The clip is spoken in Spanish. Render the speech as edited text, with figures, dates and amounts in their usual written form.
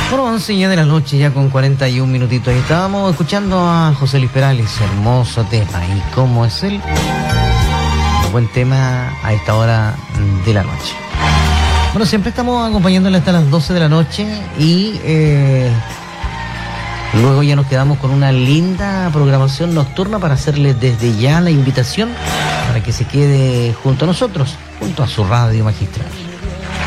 Bueno, 11 ya de la noche, ya con 41 minutitos. Ahí estábamos escuchando a José Luis Perales, hermoso tema. ¿Y cómo es él? Un buen tema a esta hora de la noche. Bueno, siempre estamos acompañándole hasta las 12 de la noche y luego ya nos quedamos con una linda programación nocturna para hacerle desde ya la invitación para que se quede junto a nosotros, junto a su radio magistral.